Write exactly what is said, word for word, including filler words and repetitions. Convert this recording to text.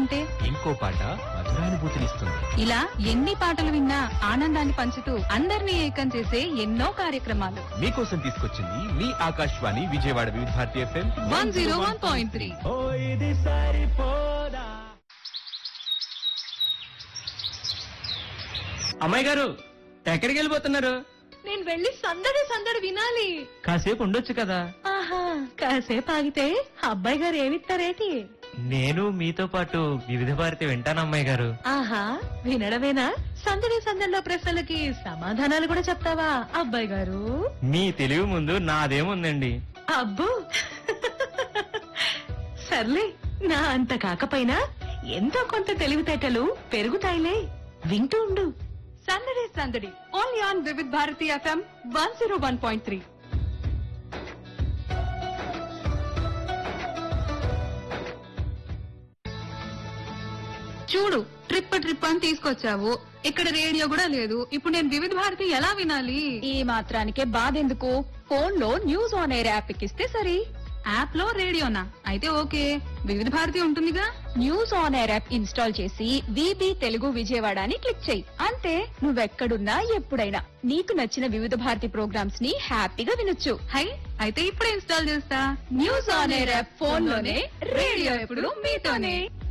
వింటే ఇంకో పాట మధురానుభూతినిస్తుంది. ఇలా ఎన్ని పాటలు విన్నా ఆనందాన్ని పంచుతూ అందరినీ ఏకం చేసే ఎన్నో కార్యక్రమాలు మీకోసం తీసుకొచ్చింది మీ ఆకాశవాణి విజయవాడ వివిధ Bharati FM one zero one point three. అమ్మాయి గారు ఎక్కడికి వెళ్ళిపోతున్నారు? నేను వెళ్ళి సందడి సందడి వినాలి. కాసేపు ఉండొచ్చు కదా. ఆహా, కాసేపు ఆగితే అబ్బాయి గారు ఏమిస్తారేటి? నేను మీతో పాటు వివిధ భారతి వింటాను అమ్మాయి గారు. ఆహా, వినడమేనా? సందడి సందడిలో ప్రశ్నలకి సమాధానాలు కూడా చెప్తావా అబ్బాయి గారు? మీ తెలివి ముందు నాదేముందండి. అబ్బో సర్లే, నా అంత కాకపోయినా ఎంతో కొంత తెలివితేటలు పెరుగుతాయిలే. వింటూ ఉండు సందడి సందడి ఓన్లీ ఆన్ వివిధ Bharati FM one zero one point three. చూడు, ట్రిప్ ట్రిప్ అని తీసుకొచ్చావు. ఇక్కడ రేడియో కూడా లేదు. ఇప్పుడు నేను వివిధ భారతి ఎలా వినాలి? ఈ మాత్రానికే బాధెందుకు? ఫోన్ లో న్యూస్ ఆన్ ఎయిర్ యాప్ ఎక్కిస్తే సరి. యాప్ లో రేడియోనా? అయితే ఓకే, వివిధ భారతి ఉంటుందిగా. News on air app install చేసి విబి తెలుగు విజయవాడ అని క్లిక్ చేయి. అంతే, నువ్వెక్కడున్నా ఎప్పుడైనా నీకు నచ్చిన వివిధ భారతి ప్రోగ్రామ్స్ ని హ్యాపీగా వినొచ్చు. హై, అయితే ఇప్పుడే ఇన్స్టాల్ చేస్తా. News on air app phone లోనే, రేడియో ఎప్పుడు మీతోనే.